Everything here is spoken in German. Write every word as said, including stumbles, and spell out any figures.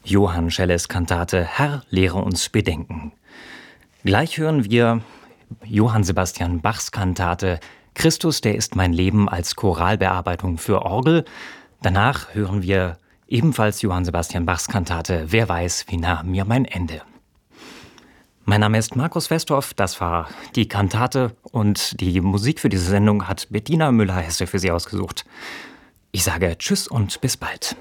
Johann Schelles Kantate Herr, lehre uns bedenken. Gleich hören wir Johann Sebastian Bachs Kantate Christus, der ist mein Leben als Choralbearbeitung für Orgel. Danach hören wir ebenfalls Johann Sebastian Bachs Kantate Wer weiß, wie nah mir mein Ende. Mein Name ist Markus Westhoff, das war die Kantate und die Musik für diese Sendung hat Bettina Müller-Hesse für Sie ausgesucht. Ich sage Tschüss und bis bald.